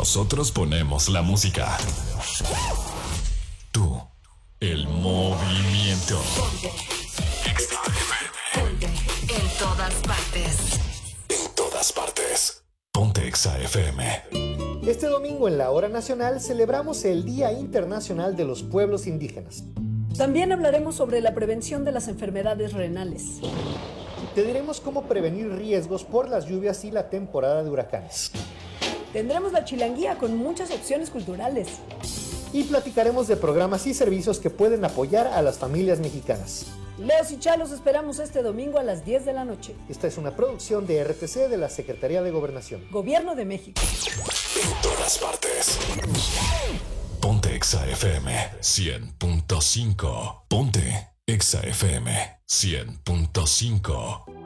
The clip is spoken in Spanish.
Nosotros ponemos la música. Tú, el movimiento. Ponte. En todas partes. En todas partes. Ponte Exa FM. Este domingo en la Hora Nacional celebramos el Día Internacional de los Pueblos Indígenas. También hablaremos sobre la prevención de las enfermedades renales. Te diremos cómo prevenir riesgos por las lluvias y la temporada de huracanes. Tendremos la chilanguía con muchas opciones culturales. Y platicaremos de programas y servicios que pueden apoyar a las familias mexicanas. Leos y Chalos esperamos este domingo a las 10 de la noche. Esta es una producción de RTC de la Secretaría de Gobernación. Gobierno de México. En todas partes. Ponte Exa FM 100.5. Ponte Exa FM 100.5.